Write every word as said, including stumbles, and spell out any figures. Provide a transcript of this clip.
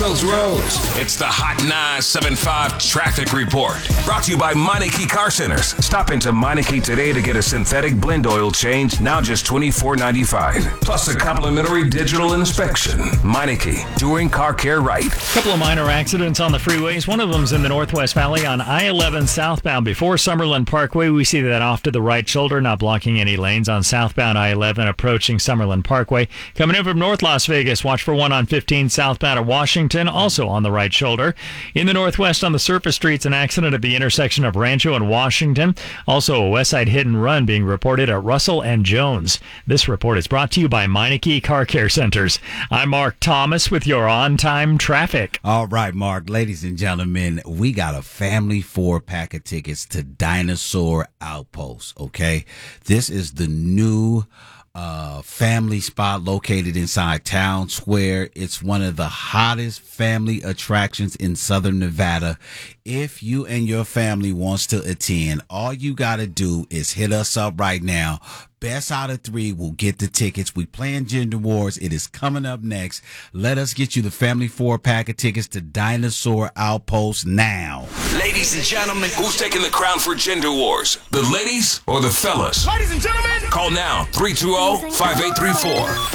those roads. It's the Hot nine seven five Traffic Report. Brought to you by Meineke Car Centers. Stop into Meineke today to get a synthetic blend oil change, now just twenty-four ninety-five. Plus a complimentary digital inspection. Meineke, doing car care right. A couple of minor accidents on the freeways. One of them's in the Northwest Valley on I eleven southbound before Summerlin Parkway. We see that off to the right shoulder, not blocking any lanes on southbound I eleven approaching Summerlin Parkway. Coming in from North Las Vegas, watch for one on fifteen southbound of Washington, also on the right shoulder. In the Northwest on the surface streets, an accident at the intersection of Rancho and Washington. Also a west side hit and run being reported at Russell and Jones. This report is brought to you by Meineke Car Care Centers. I'm Mark Thomas with your on-time traffic. All right, Mark. Ladies and gentlemen, we got a family four-pack of tickets to Dinosaur Outpost, okay? This is the new uh, family spot located inside Town Square. It's one of the hottest family attractions in Southern Nevada. If you and your family wants to attend, all you got to do is hit us up right now. Best out of three will get the tickets. We playing Gender Wars. It is coming up next. Let us get you the family four pack of tickets to Dinosaur Outpost now. Ladies and gentlemen, who's taking the crown for Gender Wars? The ladies or the fellas? Ladies and gentlemen, Call now, three two zero, five eight three four.